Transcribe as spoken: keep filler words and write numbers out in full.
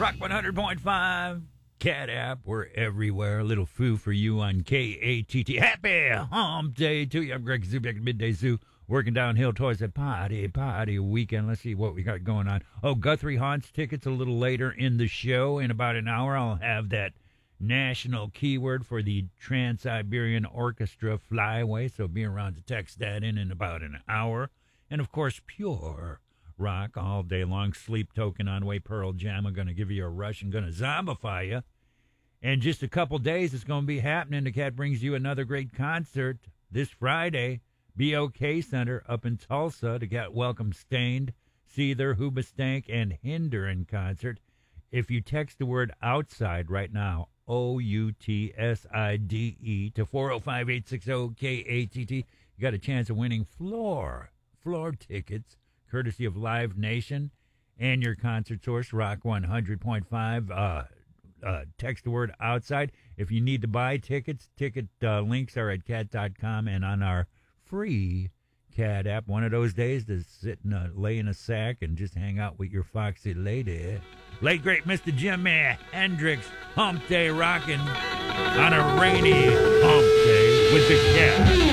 Rock one hundred point five, Cat App, we're everywhere. A little foo for you on K A T T. Happy Hump Day to you. I'm Greg Zubik, Midday Zoo, working downhill towards the party, party weekend. Let's see what we got going on. Oh, Guthrie Haunts tickets a little later in the show. In about an hour, I'll have that national keyword for the Trans-Siberian Orchestra Flyaway, so be around to text that in in about an hour. And, of course, pure rock all day long. Sleep Token on way. Pearl Jam. I'm going to give you a rush and going to zombify you. In just a couple days, it's going to be happening. The Cat brings you another great concert this Friday. B O K Center up in Tulsa. The Cat welcomes Stained, Seether, Hoobastank, and Hinder in concert. If you text the word outside right now, O U T S I D E, to four oh five, eight six oh, K A T T, you got a chance of winning floor, floor tickets, courtesy of Live Nation and your concert source, Rock one hundred point five. Uh, uh, text the word outside. If you need to buy tickets, ticket uh, links are at cat dot com and on our free Cat app. One of those days to sit and uh, lay in a sack and just hang out with your foxy lady. Late great Mister Jimi Hendrix, Hump Day rocking on a rainy hump day with the Cat.